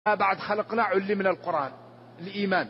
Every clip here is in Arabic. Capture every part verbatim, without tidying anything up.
بعد خلقنا علمنا القرآن الإيمان.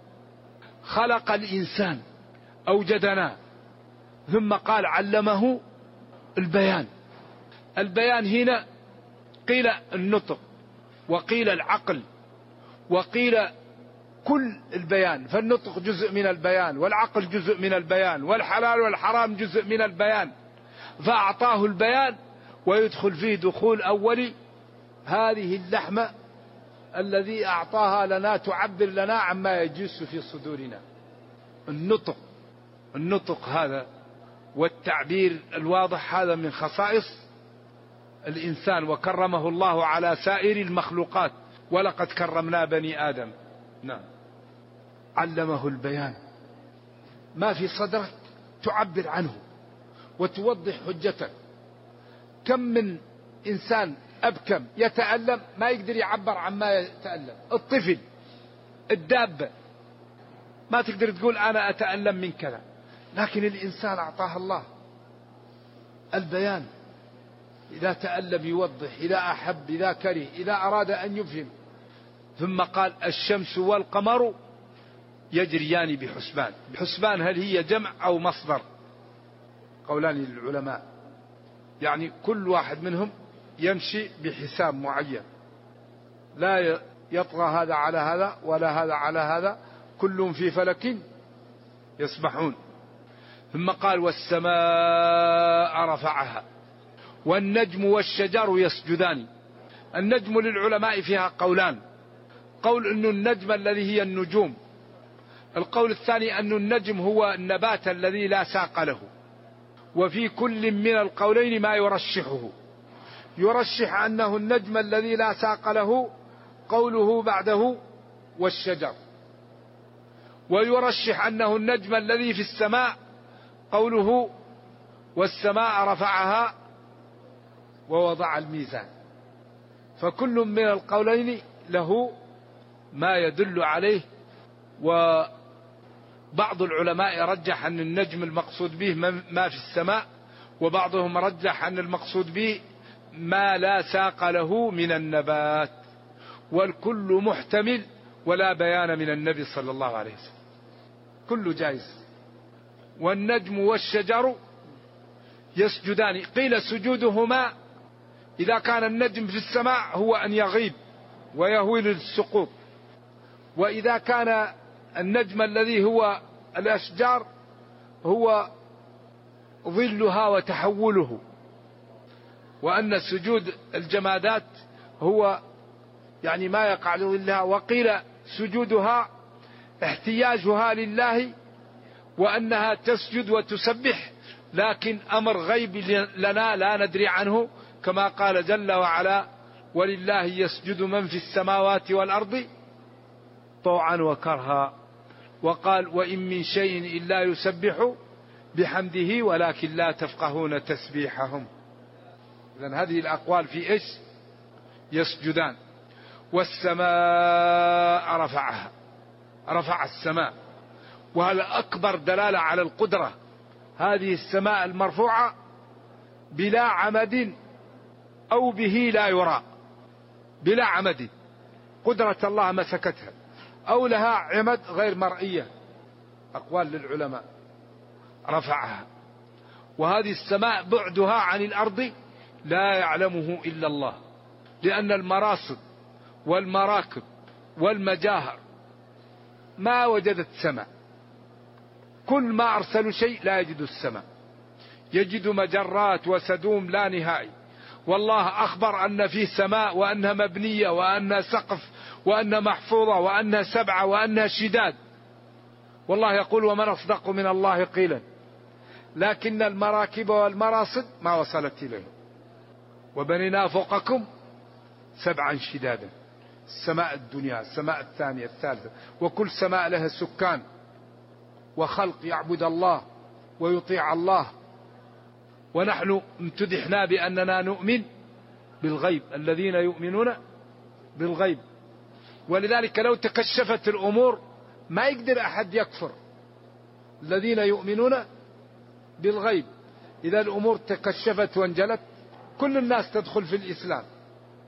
خلق الإنسان أوجدنا ثم قال علمه البيان. البيان هنا قيل النطق وقيل العقل وقيل كل البيان، فالنطق جزء من البيان والعقل جزء من البيان والحلال والحرام جزء من البيان، فأعطاه البيان ويدخل فيه دخول أولي هذه اللحمة الذي أعطاها لنا تعبر لنا عما يجس في صدورنا. النطق النطق هذا والتعبير الواضح هذا من خصائص الإنسان، وكرمه الله على سائر المخلوقات، ولقد كرمنا بني آدم. نعم. علمه البيان، ما في صدرك تعبر عنه وتوضح حجتك. كم من إنسان أبكم يتألم ما يقدر يعبر عما يتألم. الطفل، الدابة، ما تقدر تقول أنا أتألم من كذا، لكن الإنسان أعطاه الله البيان. إذا تألم يوضح، إذا أحب، إذا كره، إذا أراد أن يفهم. ثم قال الشمس والقمر يجريان بحسبان. بحسبان هل هي جمع أو مصدر؟ قولان للعلماء، يعني كل واحد منهم يمشي بحساب معين، لا يطغى هذا على هذا ولا هذا على هذا، كلهم في فلك يسبحون. ثم قال والسماء رفعها والنجم والشجر يسجدان. النجم للعلماء فيها قولان، قول أن النجم الذي هي النجوم، القول الثاني أن النجم هو النبات الذي لا ساق له. وفي كل من القولين ما يرشحه. يرشح أنه النجم الذي لا ساق له قوله بعده والشجر، ويرشح أنه النجم الذي في السماء قوله والسماء رفعها ووضع الميزان. فكل من القولين له ما يدل عليه. وبعض العلماء رجح أن النجم المقصود به ما في السماء، وبعضهم رجح أن المقصود به ما لا ساق له من النبات، والكل محتمل ولا بيان من النبي صلى الله عليه وسلم، كله جائز. والنجم والشجر يسجدان. قيل سجودهما إذا كان النجم في السماء هو أن يغيب ويهوي للسقوط، وإذا كان النجم الذي هو الأشجار هو ظلها وتحوله، وأن سجود الجمادات هو يعني ما يقع لظلها. وقيل سجودها احتياجها لله وأنها تسجد وتسبح، لكن أمر غيب لنا لا ندري عنه، كما قال جل وعلا ولله يسجد من في السماوات والأرض طوعا وكرها. وقال وإن من شيء إلا يسبح بحمده ولكن لا تفقهون تسبيحهم. إذن هذه الأقوال في إيش؟ يسجدان. والسماء رفعها، رفع السماء، وهذا أكبر دلالة على القدرة. هذه السماء المرفوعة بلا عمد أو به لا يرى، بلا عمد، قدرة الله مسكتها، أو لها عمد غير مرئية، أقوال للعلماء. رفعها. وهذه السماء بعدها عن الأرض لا يعلمه إلا الله، لأن المراصد والمراكب والمجاهر ما وجدت سماء. كل ما أرسلوا شيء لا يجد السماء، يجد مجرات وسدوم لا نهائي. والله أخبر أن فيه سماء وأنها مبنية وأنها سقف وأنها محفوظة وأنها سبعة وأنها شداد. والله يقول ومن أصدق من الله قيلا، لكن المراكب والمراصد ما وصلت إليه. وبنينا فوقكم سبعا شدادا. السماء الدنيا، السماء الثانية، الثالثة، وكل سماء لها سكان وخلق يعبد الله ويطيع الله. ونحن امتدحنا بأننا نؤمن بالغيب، الذين يؤمنون بالغيب. ولذلك لو تكشفت الأمور ما يقدر أحد يكفر. الذين يؤمنون بالغيب، إذا الأمور تكشفت وانجلت كل الناس تدخل في الإسلام.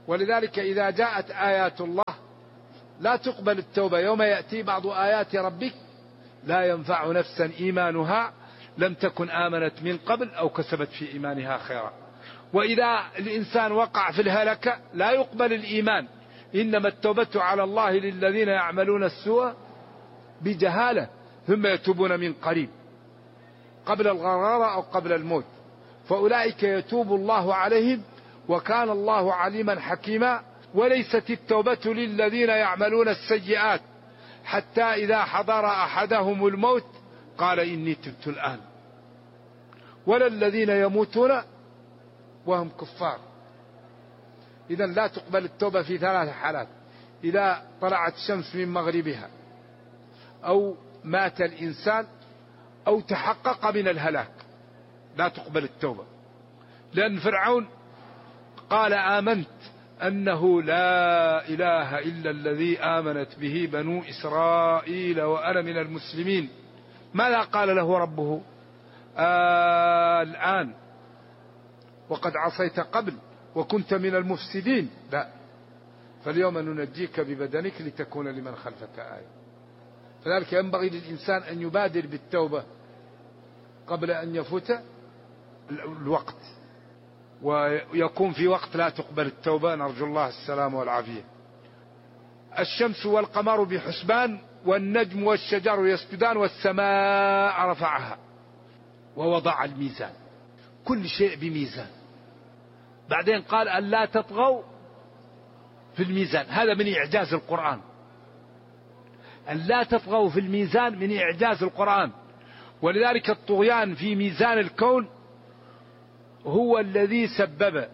ولذلك إذا جاءت آيات الله لا تقبل التوبة. يوم يأتي بعض آيات ربك لا ينفع نفسا إيمانها لم تكن آمنت من قبل أو كسبت في إيمانها خيرا. وإذا الإنسان وقع في الهلكة لا يقبل الإيمان. إنما التوبة على الله للذين يعملون السوء بجهالة ثم يتوبون من قريب قبل الغرارة أو قبل الموت، فأولئك يتوب الله عليهم وكان الله عليما حكيما. وليست التوبة للذين يعملون السيئات حتى إذا حضر أحدهم الموت قال إني تبت الآن، ولا الذين يموتون وهم كفار. إذن لا تقبل التوبة في ثلاث حالات: إذا طلعت الشمس من مغربها، أو مات الإنسان، أو تحقق من الهلاك، لا تقبل التوبة. لأن فرعون قال آمنت أنه لا إله إلا الذي آمنت به بنو إسرائيل وأنا من المسلمين. ماذا قال له ربه؟ آه الآن وقد عصيت قبل وكنت من المفسدين. لا، فاليوم ننجيك ببدنك لتكون لمن خلفك آية. فذلك ينبغي للإنسان أن يبادر بالتوبة قبل أن يفوت الوقت، ويكون في وقت لا تقبل التوبة، نرجو الله السلام والعافية. الشمس والقمر بحسبان والنجم والشجر يسجدان والسماء رفعها ووضع الميزان، كل شيء بميزان. بعدين قال أن لا تطغوا في الميزان، هذا من إعجاز القرآن. أن لا تطغوا في الميزان من إعجاز القرآن. ولذلك الطغيان في ميزان الكون هو الذي سبب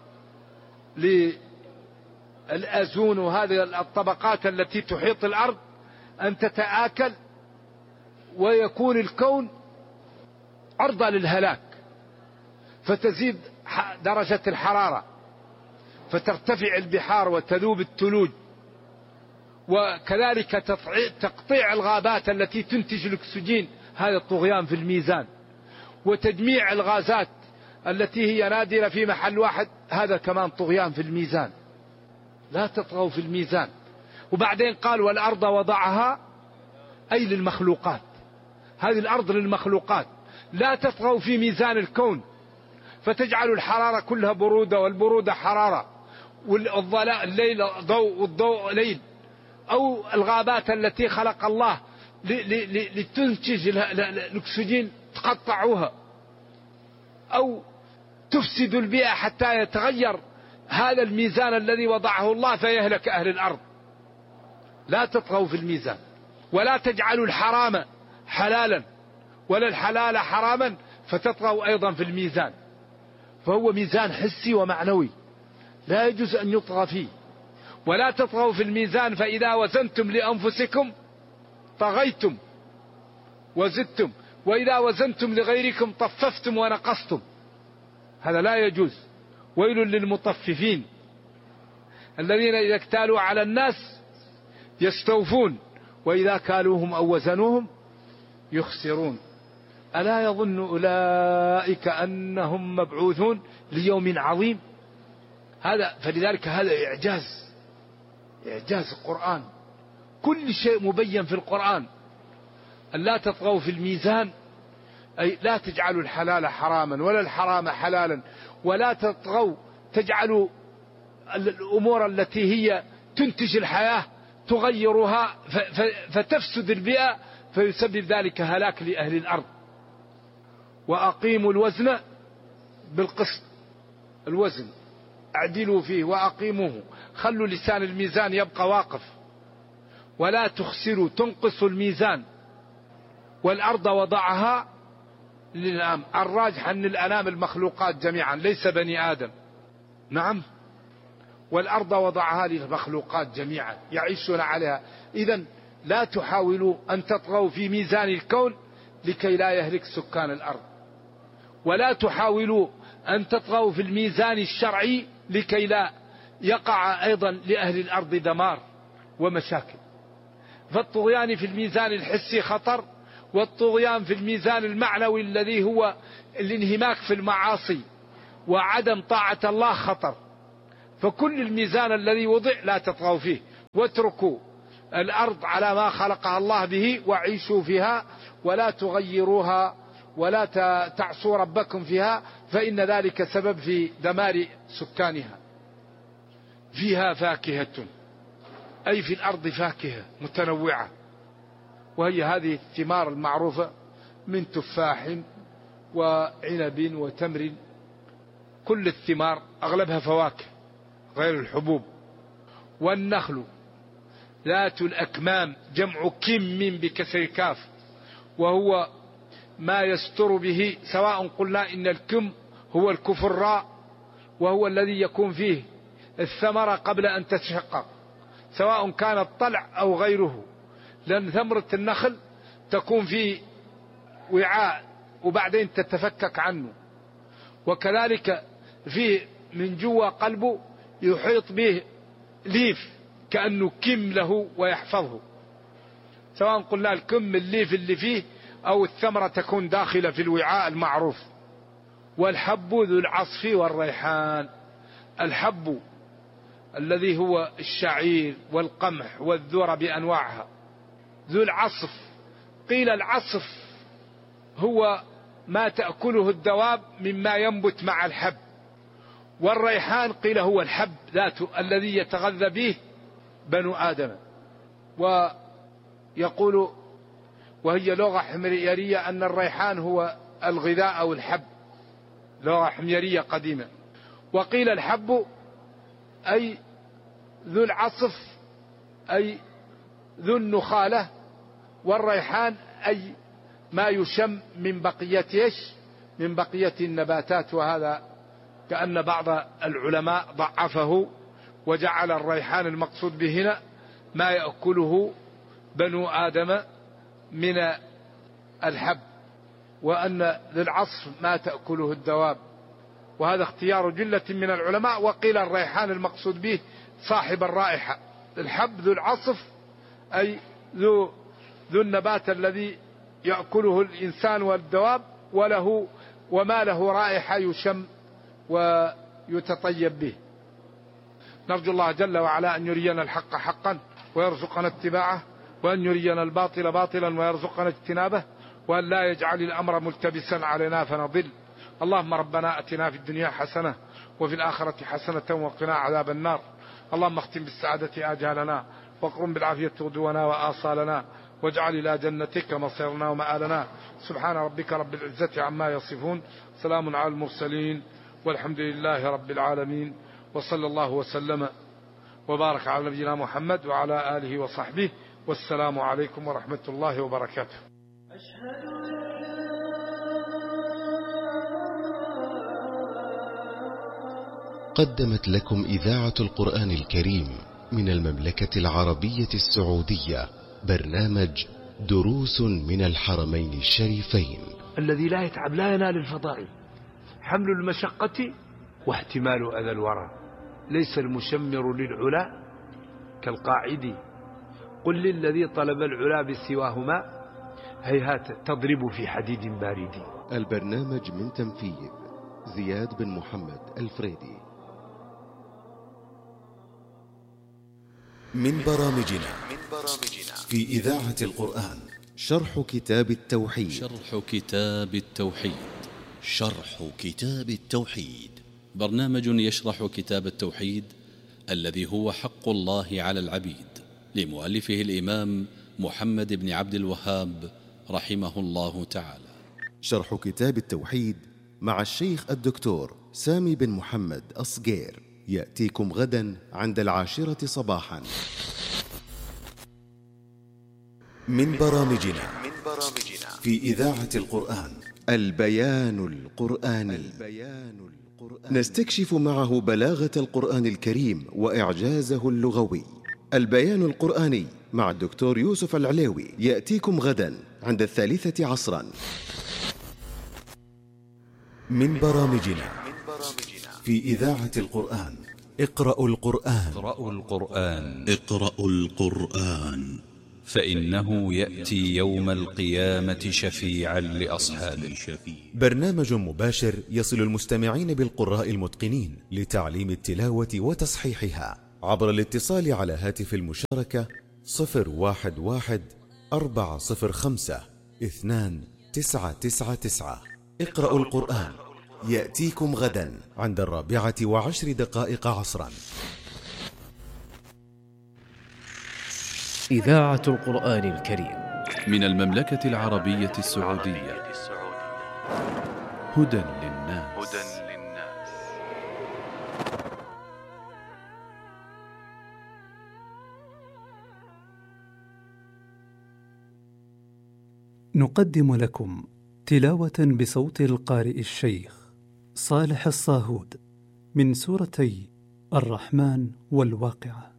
للأزون وهذه الطبقات التي تحيط الأرض أن تتآكل ويكون الكون عرضة للهلاك، فتزيد درجة الحرارة، فترتفع البحار وتذوب الثلوج، وكذلك تقطيع الغابات التي تنتج الأكسجين، هذا الطغيان في الميزان، وتجميع الغازات التي هي نادرة في محل واحد، هذا كمان طغيان في الميزان. لا تطغوا في الميزان. وبعدين قال والأرض وضعها أي للمخلوقات، هذه الأرض للمخلوقات. لا تطغوا في ميزان الكون فتجعل الحرارة كلها برودة والبرودة حرارة، والظلاء الليل ضوء والضوء ليل، أو الغابات التي خلق الله لتنتج الأكسجين تقطعوها، أو تفسد البيئة حتى يتغير هذا الميزان الذي وضعه الله فيهلك أهل الأرض. لا تطغوا في الميزان، ولا تجعلوا الحرام حلالا ولا الحلال حراما فتطغوا أيضا في الميزان. فهو ميزان حسي ومعنوي لا يجوز أن يطغى فيه. ولا تطغوا في الميزان فإذا وزنتم لأنفسكم طغيتم وزدتم، وإذا وزنتم لغيركم طففتم ونقصتم، هذا لا يجوز. ويل للمطففين الذين إذا اكتالوا على الناس يستوفون وإذا كالوهم أو وزنوهم يخسرون. ألا يظن أولئك أنهم مبعوثون ليوم عظيم؟ هذا فلذلك هذا إعجاز، إعجاز القرآن، كل شيء مبين في القرآن. أن لا تطغوا في الميزان أي لا تجعلوا الحلال حراما ولا الحرام حلالا، ولا تطغوا تجعلوا الأمور التي هي تنتج الحياة تغيرها فتفسد البيئة فيسبب ذلك هلاك لأهل الأرض. وأقيموا الوزن بالقسط، الوزن اعدلوا فيه وأقيموه، خلوا لسان الميزان يبقى واقف، ولا تخسروا تنقصوا الميزان. والأرض وضعها للأنام، الراجح أن الأنام المخلوقات جميعا ليس بني آدم، نعم. والأرض وضعها للمخلوقات جميعا يعيشون عليها. إذن لا تحاولوا أن تطغوا في ميزان الكون لكي لا يهلك سكان الأرض، ولا تحاولوا أن تطغوا في الميزان الشرعي لكي لا يقع أيضا لأهل الأرض دمار ومشاكل. فالطغيان في الميزان الحسي خطر، والطغيان في الميزان المعنوي الذي هو الانهماك في المعاصي وعدم طاعة الله خطر. فكل الميزان الذي وضع لا تطغوا فيه، واتركوا الأرض على ما خلقها الله به وعيشوا فيها ولا تغيروها ولا تعصوا ربكم فيها، فإن ذلك سبب في دمار سكانها. فيها فاكهة، أي في الأرض فاكهة متنوعة، وهي هذه الثمار المعروفة من تفاح وعنب وتمر، كل الثمار أغلبها فواكه غير الحبوب. والنخل ذات الأكمام، جمع كم بكسر كاف، وهو ما يستر به، سواء قلنا إن الكم هو الكفراء وهو الذي يكون فيه الثمرة قبل أن تتشقق، سواء كان الطلع أو غيره، لأن ثمرة النخل تكون في وعاء وبعدين تتفكك عنه، وكذلك فيه من جوا قلبه يحيط به ليف كأنه كم له ويحفظه، سواء قلنا الكم الليف اللي فيه أو الثمرة تكون داخلة في الوعاء المعروف. والحب ذو العصف والريحان، الحب الذي هو الشعير والقمح والذرة بأنواعها. ذو العصف، قيل العصف هو ما تأكله الدواب مما ينبت مع الحب، والريحان قيل هو الحب ذاته الذي يتغذى به بنو آدم. ويقول وهي لغة حميرية أن الريحان هو الغذاء أو الحب، لغة حميرية قديمة. وقيل الحب أي ذو العصف أي ذو النخالة، والريحان أي ما يشم من بقية إيش؟ من بقية النباتات. وهذا كأن بعض العلماء ضعفه وجعل الريحان المقصود به هنا ما يأكله بنو آدم من الحب، وأن ذو العصف ما تأكله الدواب، وهذا اختيار جلة من العلماء. وقيل الريحان المقصود به صاحب الرائحة، الحب ذو العصف أي ذو ذو النبات الذي يأكله الإنسان والدواب، وله وما له رائحة يشم ويتطيب به. نرجو الله جل وعلا أن يرينا الحق حقا ويرزقنا اتباعه، وأن يرينا الباطل باطلا ويرزقنا اجتنابه، وأن لا يجعل الأمر ملتبسا علينا فنضل. اللهم ربنا أتنا في الدنيا حسنة وفي الآخرة حسنة وقنا عذاب النار. اللهم اختم بالسعادة آجالنا، واقرم بالعافية غدونا وآصالنا، واجعل إلى جنتك مصيرنا ومآلنا. سبحان ربك رب العزة عما يصفون، سلام على المرسلين، والحمد لله رب العالمين، وصلى الله وسلم وبارك على نبينا محمد وعلى آله وصحبه، والسلام عليكم ورحمة الله وبركاته. قدمت لكم إذاعة القرآن الكريم من المملكة العربية السعودية برنامج دروس من الحرمين الشريفين. الذي لا يتعب لا ينال الفضائل، حمل المشقة واحتمال أذى الورى، ليس المشمر للعلا كالقاعد، قل للذي طلب العلا بسواهما هيهات تضرب في حديد بارد. البرنامج من تنفيذ زياد بن محمد الفريدي. من برامجنا في إذاعة القرآن شرح كتاب التوحيد. شرح كتاب التوحيد شرح كتاب التوحيد برنامج يشرح كتاب التوحيد الذي هو حق الله على العبيد، لمؤلفه الإمام محمد بن عبد الوهاب رحمه الله تعالى. شرح كتاب التوحيد مع الشيخ الدكتور سامي بن محمد أصقير، يأتيكم غدا عند العاشرة صباحا. من برامجنا في إذاعة القرآن البيان القرآني. نستكشف معه بلاغة القرآن الكريم وإعجازه اللغوي. البيان القرآني مع الدكتور يوسف العليوي يأتيكم غدا عند الثالثة عصرا. من برامجنا في إذاعة القرآن اقرأوا القرآن. اقرأوا القرآن اقرأوا القرآن فإنه يأتي يوم القيامة شفيعا لأصحابه. برنامج مباشر يصل المستمعين بالقراء المتقنين لتعليم التلاوة وتصحيحها عبر الاتصال على هاتف المشاركة صفر واحد واحد أربعة صفر خمسة اثنان تسعة تسعة تسعة. اقرأوا القرآن يأتيكم غدا عند الرابعة وعشر دقائق عصرا. إذاعة القرآن الكريم من المملكة العربية السعودية. هدى للناس. نقدم لكم تلاوة بصوت القارئ الشيخ صالح الصاهود من سورتي الرحمن والواقعة.